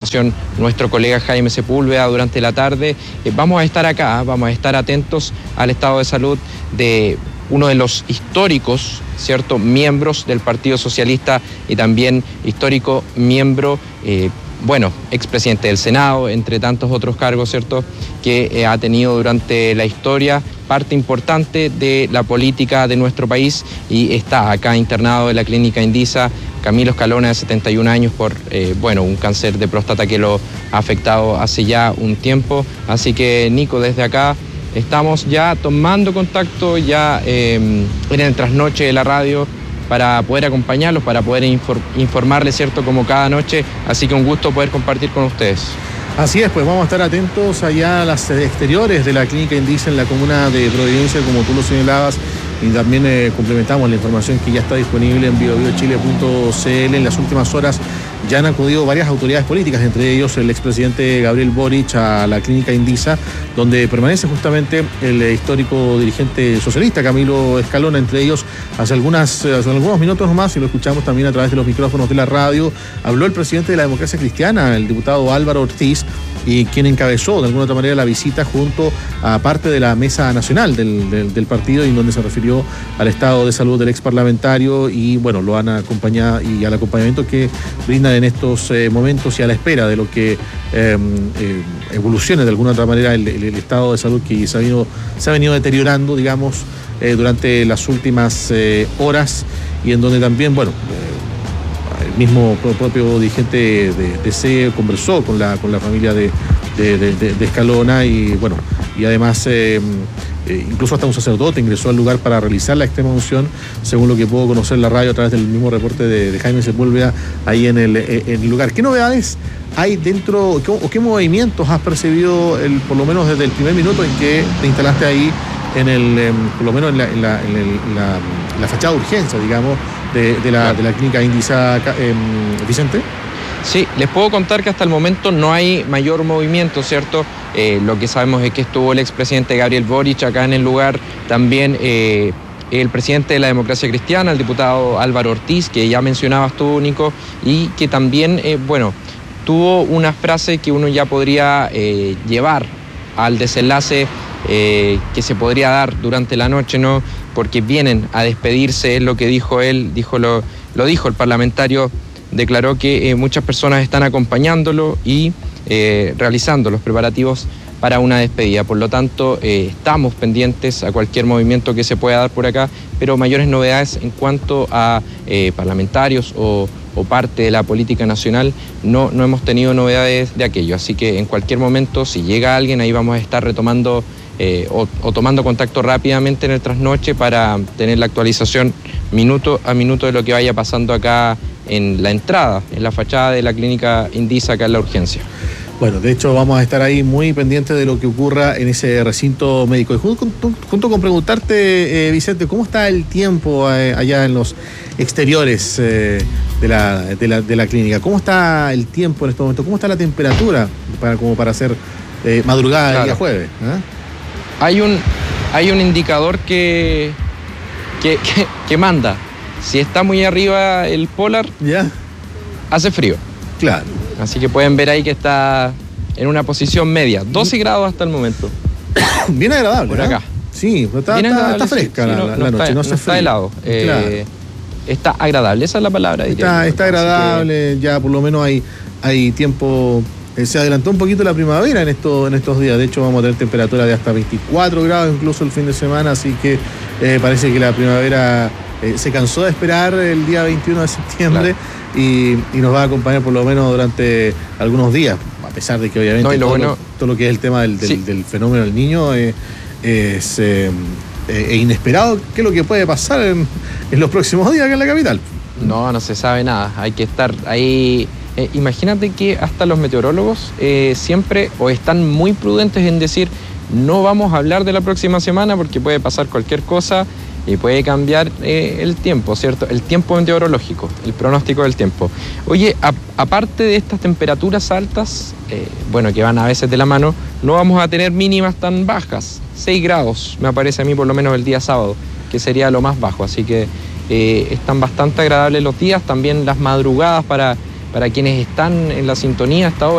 información nuestro colega Jaime Sepúlveda durante la tarde. Vamos a estar acá, vamos a estar atentos al estado de salud de uno de los históricos, ¿cierto?, miembros del Partido Socialista y también histórico miembro, expresidente del Senado, entre tantos otros cargos, ¿cierto?, que ha tenido durante la historia, parte importante de la política de nuestro país, y está acá internado en la clínica Indisa, Camilo Escalona, de 71 años, por un cáncer de próstata que lo ha afectado hace ya un tiempo. Así que, Nico, desde acá estamos ya tomando contacto ya en el trasnoche de la radio para poder acompañarlos, para poder informarles, ¿cierto?, como cada noche. Así que un gusto poder compartir con ustedes. Así es, pues vamos a estar atentos allá a las exteriores de la clínica Indisa en la comuna de Providencia, como tú lo señalabas, y también complementamos la información que ya está disponible en biobiochile.cl. En las últimas horas ya han acudido varias autoridades políticas, entre ellos el expresidente Gabriel Boric, a la clínica Indisa, donde permanece justamente el histórico dirigente socialista Camilo Escalona. Entre ellos, hace algunos minutos nomás, y lo escuchamos también a través de los micrófonos de la radio, habló el presidente de la Democracia Cristiana, el diputado Álvaro Ortiz, y quien encabezó de alguna otra manera la visita junto a parte de la mesa nacional del partido, y en donde se refirió al estado de salud del ex parlamentario y lo han acompañado, y al acompañamiento que brindan en estos momentos, y a la espera de lo que evolucione de alguna otra manera el estado de salud que se ha venido deteriorando, digamos, durante las últimas horas, y en donde también, el mismo propio dirigente de CE conversó con la familia de Escalona, y además incluso hasta un sacerdote ingresó al lugar para realizar la extrema unción, según lo que puedo conocer en la radio a través del mismo reporte de Jaime Sepúlveda ahí en el lugar. ¿Qué novedades hay dentro, o qué movimientos has percibido, por lo menos desde el primer minuto en que te instalaste ahí, por lo menos en la fachada de urgencia, digamos, de la clínica Indisa, Vicente? Sí, les puedo contar que hasta el momento no hay mayor movimiento, ¿cierto? Lo que sabemos es que estuvo el expresidente Gabriel Boric acá en el lugar, también el presidente de la Democracia Cristiana, el diputado Álvaro Ortiz, que ya mencionabas tú, Nico, y que también, tuvo una frase que uno ya podría llevar al desenlace que se podría dar durante la noche, ¿no? Porque vienen a despedirse, es lo que dijo él, lo dijo el parlamentario. Declaró que muchas personas están acompañándolo y realizando los preparativos para una despedida. Por lo tanto, estamos pendientes a cualquier movimiento que se pueda dar por acá, pero mayores novedades en cuanto a parlamentarios o parte de la política nacional, no hemos tenido novedades de aquello. Así que en cualquier momento, si llega alguien, ahí vamos a estar retomando o tomando contacto rápidamente en el trasnoche para tener la actualización minuto a minuto de lo que vaya pasando acá en la entrada, en la fachada de la clínica Indisa, acá en la urgencia. Bueno, de hecho vamos a estar ahí muy pendientes de lo que ocurra en ese recinto médico. Y junto con preguntarte, Vicente, ¿cómo está el tiempo allá en los exteriores de la clínica? ¿Cómo está el tiempo en este momento? ¿Cómo está la temperatura para hacer madrugada del día jueves? Hay un indicador que manda. Si está muy arriba el polar, hace frío. Claro. Así que pueden ver ahí que está en una posición media. 12 grados hasta el momento. Bien agradable. Por acá. Sí, está fresca la noche. No está helado. Claro. Está agradable, esa es la palabra. Está agradable, ya por lo menos hay tiempo. Se adelantó un poquito la primavera en estos días. De hecho, vamos a tener temperatura de hasta 24 grados incluso el fin de semana. Así que parece que la primavera se cansó de esperar el día 21 de septiembre, claro, y nos va a acompañar por lo menos durante algunos días, a pesar de que obviamente todo lo que es el tema del fenómeno del Niño es inesperado. ¿Qué es lo que puede pasar en los próximos días acá en la capital? No se sabe nada. Hay que estar ahí. Imagínate que hasta los meteorólogos siempre están muy prudentes en decir no vamos a hablar de la próxima semana porque puede pasar cualquier cosa y puede cambiar el tiempo, ¿cierto? El tiempo meteorológico, el pronóstico del tiempo. Oye, aparte de estas temperaturas altas, que van a veces de la mano, no vamos a tener mínimas tan bajas. 6 grados, me parece a mí, por lo menos el día sábado, que sería lo más bajo. Así que están bastante agradables los días, también las madrugadas para quienes están en la sintonía hasta ahora.